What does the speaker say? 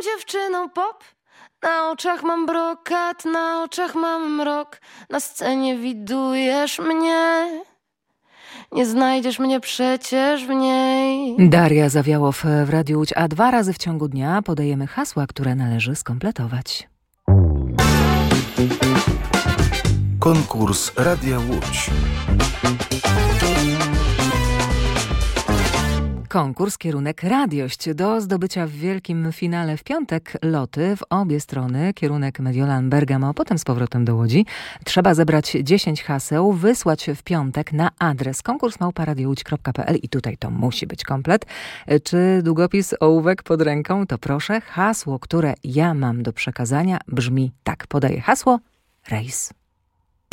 dziewczyną pop. Na oczach mam brokat, na oczach mam mrok. Na scenie widujesz mnie. Nie znajdziesz mnie przecież w niej. Daria Zawiałow w Radiu Łódź, a 2 razy w ciągu dnia podajemy hasła, które należy skompletować. Konkurs Radia Łódź. Konkurs kierunek Radiość. Do zdobycia w wielkim finale w piątek loty w obie strony, kierunek Mediolan-Bergamo, potem z powrotem do Łodzi. Trzeba zebrać 10 haseł, wysłać w piątek na adres konkurs@radiołódź.pl i tutaj to musi być komplet. Czy długopis, ołówek pod ręką? To proszę. Hasło, które ja mam do przekazania, brzmi tak. Podaję hasło: rejs.